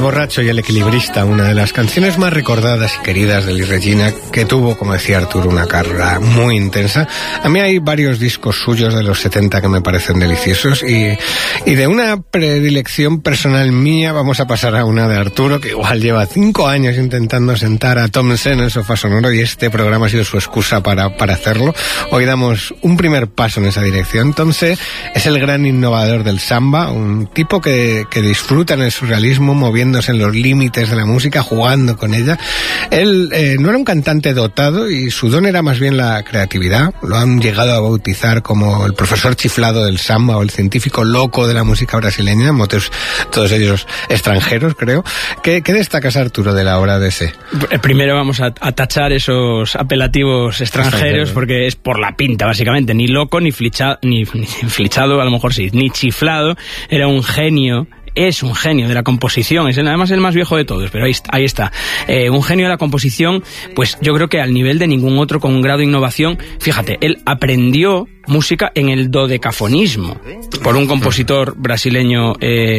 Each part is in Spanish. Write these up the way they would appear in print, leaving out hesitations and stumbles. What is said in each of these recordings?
borracho y el equilibrista, una de las canciones más recordadas y queridas de Elis Regina, que tuvo, como decía Arturo, una carrera muy intensa. A mí hay varios discos suyos de los 70 que me parecen deliciosos y de una predilección personal mía vamos a pasar a una de Arturo, que igual lleva 5 años intentando sentar a Tombsen en el sofá sonoro y este programa ha sido su excusa para hacerlo. Hoy damos un primer paso en esa dirección. Tombsen es el gran innovador del samba, un tipo que disfruta en el surrealismo, moviéndose en los límites de la música, jugando con ella. Él no era un cantante dotado y su don era más bien la creatividad. Lo han llegado a bautizar como el profesor chiflado del samba o el científico loco de la música brasileña, motes todos ellos extranjeros, creo. ¿Qué destacas, Arturo, de la obra de ese? Primero vamos a tachar esos apelativos extranjeros porque es por la pinta, básicamente. Ni loco, ni flechado, a lo mejor sí, ni chiflado. Era un genio. Es un genio de la composición, es además el más viejo de todos, pero ahí está. Un genio de la composición, pues yo creo que al nivel de ningún otro, con un grado de innovación. Fíjate, él aprendió música en el dodecafonismo por un compositor brasileño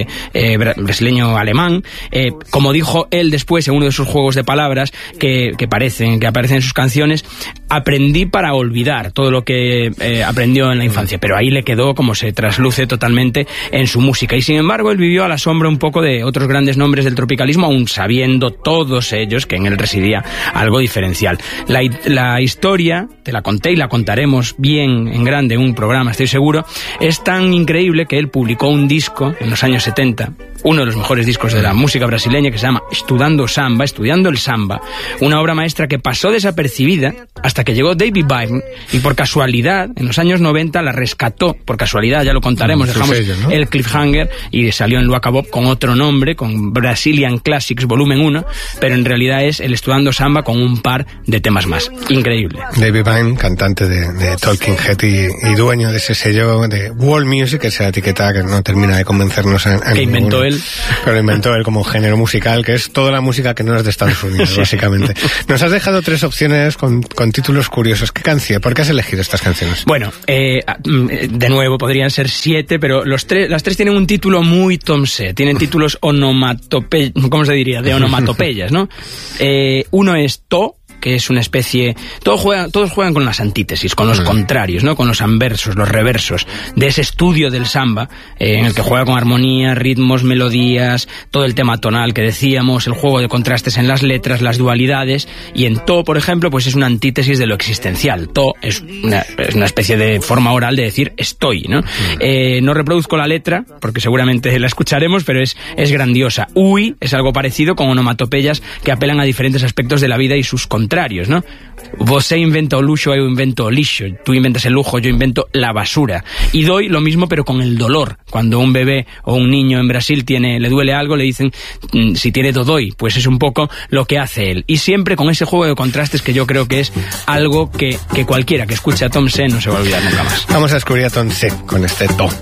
alemán. Como dijo él después en uno de sus juegos de palabras que aparecen en sus canciones, aprendí para olvidar todo lo que aprendió en la infancia, pero ahí le quedó, como se trasluce totalmente en su música. Y sin embargo él vivió a la sombra un poco de otros grandes nombres del tropicalismo, aún sabiendo todos ellos que en él residía algo diferencial. La historia, te la conté y la contaremos bien en grande en un programa, estoy seguro. Es tan increíble que él publicó un disco en los años 70, uno de los mejores discos de la música brasileña, que se llama Estudiando el Samba, una obra maestra que pasó desapercibida hasta que llegó David Byrne y por casualidad en los años 90 la rescató, por casualidad, ya lo contaremos, dejamos ¿no? El cliffhanger y salió en Luaca Bob con otro nombre, con Brazilian Classics Volumen 1, pero en realidad es el Estudiando Samba con un par de temas más. Increíble. David Byrne, cantante de Talking Head y dueño de ese sello de World Music, esa etiqueta que no termina de convencernos que inventó él. Pero inventó él como género musical, que es toda la música que no es de Estados Unidos, sí. Básicamente. Nos has dejado 3 opciones con títulos curiosos. ¿Qué canción? ¿Por qué has elegido estas canciones? Bueno, de nuevo, podrían ser 7, pero las 3 tienen un título muy Tombsen. Tienen títulos ¿cómo se diría? De onomatopeyas, ¿no? Uno es To, que es una especie... Todos juegan con las antítesis, con los contrarios, ¿no? Con los anversos, los reversos de ese estudio del samba, en el que juega con armonía, ritmos, melodías, todo el tema tonal que decíamos, el juego de contrastes en las letras, las dualidades. Y en To, por ejemplo, pues es una antítesis de lo existencial. To es una especie de forma oral de decir estoy, ¿no? No reproduzco la letra, porque seguramente la escucharemos, pero es grandiosa. Ui es algo parecido, con onomatopeyas que apelan a diferentes aspectos de la vida y sus contrarios, ¿no? Você inventa o luxo, eu invento o lixo. Tú inventas el lujo, yo invento la basura. Y doy lo mismo, pero con el dolor. Cuando un bebé o un niño en Brasil le duele algo, le dicen si tiene dodói. Pues es un poco lo que hace él. Y siempre con ese juego de contrastes que yo creo que es algo que cualquiera que escuche a Tombsen no se va a olvidar nunca más. Vamos a descubrir a Tombsen con este To.